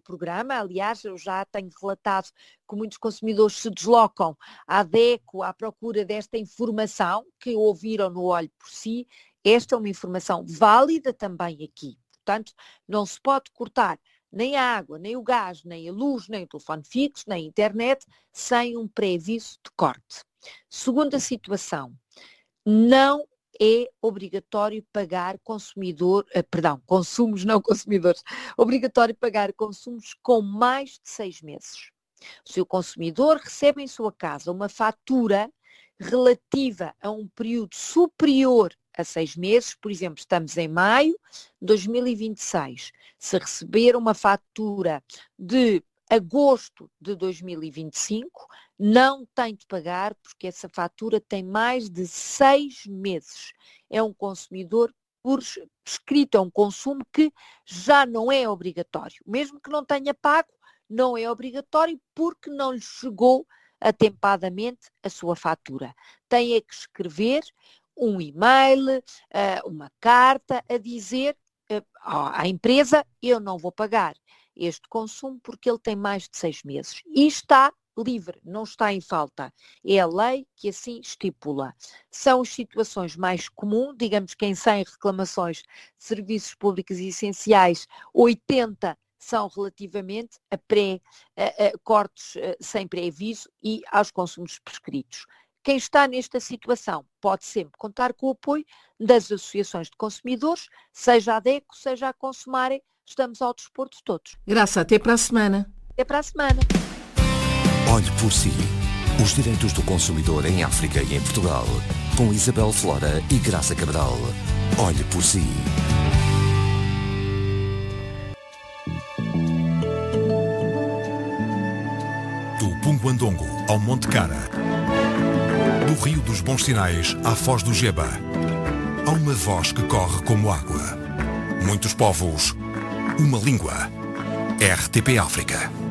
programa. Aliás, eu já tenho relatado que muitos consumidores se deslocam à DECO à procura desta informação, que ouviram no Olhe por Si. Esta é uma informação válida também aqui. Portanto, não se pode cortar nem a água, nem o gás, nem a luz, nem o telefone fixo, nem a internet, sem um pré-aviso de corte. Segunda situação, não é obrigatório pagar consumos não consumidores, obrigatório pagar consumos com mais de 6 meses. Se o consumidor recebe em sua casa uma fatura relativa a um período superior a 6 meses, por exemplo, estamos em maio de 2026, se receber uma fatura de agosto de 2025, não tem de pagar porque essa fatura tem mais de 6 meses. É um consumidor por escrito, é um consumo que já não é obrigatório. Mesmo que não tenha pago, não é obrigatório porque não lhe chegou atempadamente a sua fatura. Tem é que escrever um e-mail, uma carta a dizer à empresa: eu não vou pagar este consumo porque ele tem mais de 6 meses. E está livre, não está em falta. É a lei que assim estipula. São as situações mais comuns, digamos que em 100 reclamações de serviços públicos e essenciais, 80 são relativamente a cortes sem pré-aviso e aos consumos prescritos. Quem está nesta situação pode sempre contar com o apoio das associações de consumidores, seja a DECO, seja a Consumarem. Estamos ao dispor de todos. Graça, até para a semana. Até para a semana. Olhe por Si. Os direitos do consumidor em África e em Portugal. Com Isabel Flora e Graça Cabral. Olhe por Si. Do Punguandongo ao Monte Cara. Do Rio dos Bons Sinais à Foz do Geba. Há uma voz que corre como água. Muitos povos, uma língua. RTP África.